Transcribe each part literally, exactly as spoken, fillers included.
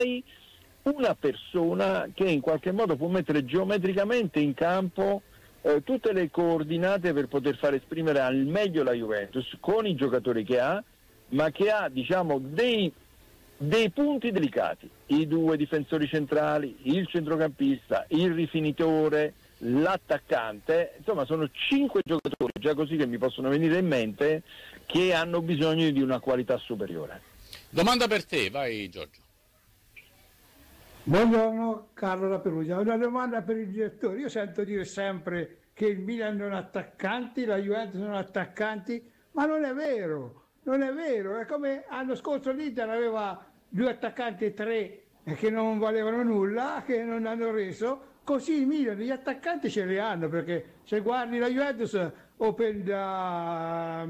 hai una persona che in qualche modo può mettere geometricamente in campo eh, tutte le coordinate per poter far esprimere al meglio la Juventus con i giocatori che ha, ma che ha, diciamo, dei, dei punti delicati, i due difensori centrali, il centrocampista, il rifinitore, l'attaccante, insomma sono cinque giocatori già così che mi possono venire in mente che hanno bisogno di una qualità superiore. Domanda per te, vai Giorgio. Buongiorno, Carlo da Perugia. Una domanda per il direttore. Io sento dire sempre che il Milan non ha attaccanti, la Juventus non ha attaccanti, ma non è vero, non è vero. È come l'anno scorso l'Inter aveva due attaccanti e tre che non valevano nulla, che non hanno reso. Così il Milan gli attaccanti ce li hanno, perché se guardi la Juventus, Open da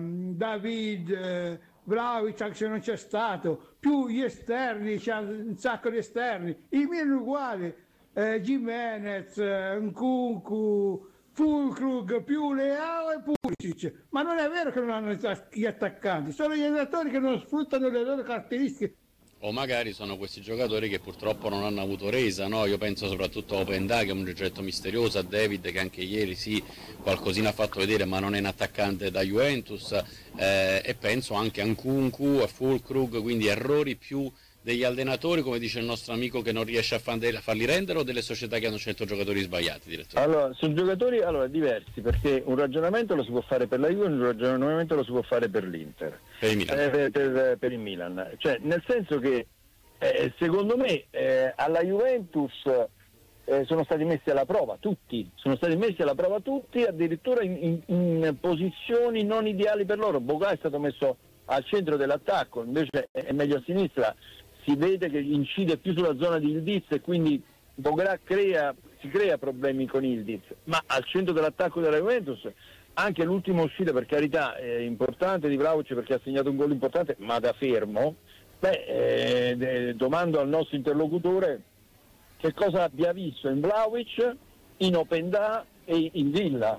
David, Vlahovic anche se non c'è stato, più gli esterni, c'è un sacco di esterni, il Milan uguale, eh, Gimenez, eh, Nkunku, Fulkrug, più Leao e Pulisic, ma non è vero che non hanno gli attaccanti, sono gli allenatori che non sfruttano le loro caratteristiche. O magari sono questi giocatori che purtroppo non hanno avuto resa, no? Io penso soprattutto a Openda, che è un progetto misterioso, a David che anche ieri sì qualcosina ha fatto vedere ma non è un attaccante da Juventus, eh, e penso anche a Nkunku, a Fulkrug, quindi errori più degli allenatori, come dice il nostro amico, che non riesce a farli rendere, o delle società che hanno scelto giocatori sbagliati, direttore? Allora, sono giocatori allora, diversi, perché un ragionamento lo si può fare per la Juve, un ragionamento lo si può fare per l'Inter, per il Milan, eh, per, per, per il Milan. Cioè, nel senso che eh, secondo me eh, alla Juventus eh, sono stati messi alla prova tutti, sono stati messi alla prova tutti, addirittura in, in, in posizioni non ideali per loro. Boga è stato messo al centro dell'attacco, invece è meglio a sinistra. Si vede che incide più sulla zona di Ildiz e quindi Boga crea, si crea problemi con Ildiz, ma al centro dell'attacco della Juventus anche l'ultima uscita, per carità, è importante di Vlahovic perché ha segnato un gol importante, ma da fermo. Beh, eh, domando al nostro interlocutore che cosa abbia visto in Vlahovic, in Openda e in Villa,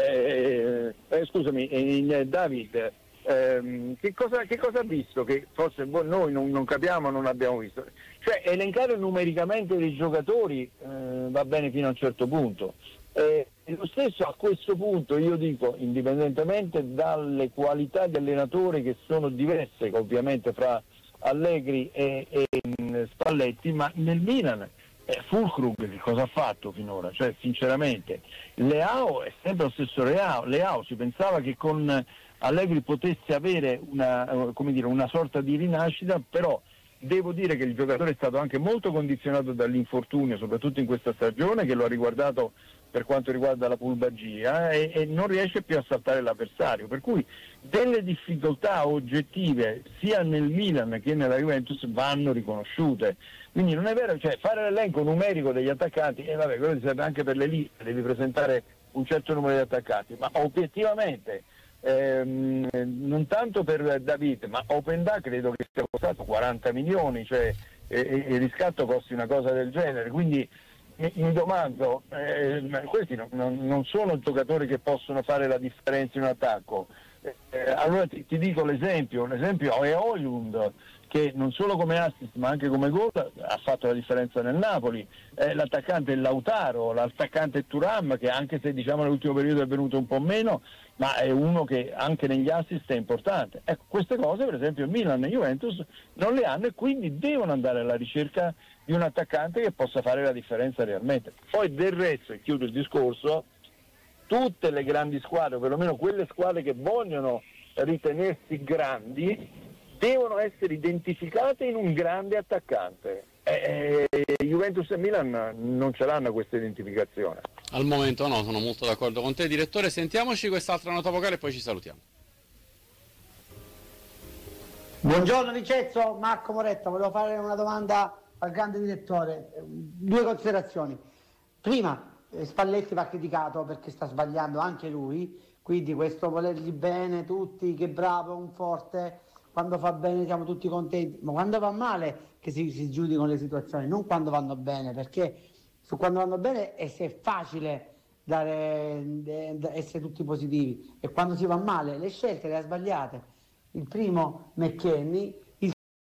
eh, eh, scusami, in David. Eh, che, cosa, che cosa ha visto che forse noi non, non capiamo, non abbiamo visto? Cioè, elencare numericamente dei giocatori eh, va bene fino a un certo punto, eh, e lo stesso a questo punto io dico, indipendentemente dalle qualità di allenatori che sono diverse ovviamente fra Allegri e, e Spalletti, ma nel Milan eh, Fulkrug che cosa ha fatto finora? Cioè, sinceramente Leao è sempre lo stesso Leao, Leao si pensava che con Allegri potesse avere una, come dire, una sorta di rinascita, però devo dire che il giocatore è stato anche molto condizionato dall'infortunio, soprattutto in questa stagione, che lo ha riguardato per quanto riguarda la pubalgia, e, e non riesce più a saltare l'avversario, per cui delle difficoltà oggettive sia nel Milan che nella Juventus vanno riconosciute. Quindi non è vero, cioè fare l'elenco numerico degli attaccanti, e eh, vabbè, quello serve anche per le liste, devi presentare un certo numero di attaccanti, ma obiettivamente Ehm, non tanto per David, ma Openda credo che sia costato quaranta milioni, cioè e, e il riscatto costi una cosa del genere, quindi mi, mi domando, eh, questi non, non, non sono giocatori che possono fare la differenza in un attacco. Eh, allora ti, ti dico l'esempio, l'esempio è Højlund, che non solo come assist ma anche come gol ha fatto la differenza nel Napoli, eh, l'attaccante è Lautaro, l'attaccante è Thuram, che anche se diciamo nell'ultimo periodo è venuto un po' meno, ma è uno che anche negli assist è importante. Ecco, queste cose per esempio Milan e Juventus non le hanno, e quindi devono andare alla ricerca di un attaccante che possa fare la differenza realmente. Poi del resto, e chiudo il discorso, tutte le grandi squadre, o perlomeno quelle squadre che vogliono ritenersi grandi, devono essere identificate in un grande attaccante. Eh, Juventus e Milan non ce l'hanno questa identificazione. Al momento no, sono molto d'accordo con te, direttore. Sentiamoci quest'altra nota vocale e poi ci salutiamo. Buongiorno Vincenzo, Marco Moretta, volevo fare una domanda al grande direttore, due considerazioni. Prima, Spalletti va criticato perché sta sbagliando anche lui, quindi questo volergli bene tutti, che bravo, un forte, quando fa bene siamo tutti contenti, ma quando va male che si, si giudicano le situazioni, non quando vanno bene, perché su quando vanno bene è, è facile dare, de, de, essere tutti positivi, e quando si va male le scelte le ha sbagliate. Il primo McKennie,